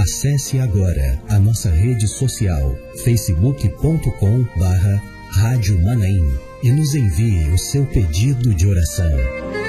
Acesse agora a nossa rede social facebook.com/Rádio Manaim e nos envie o seu pedido de oração.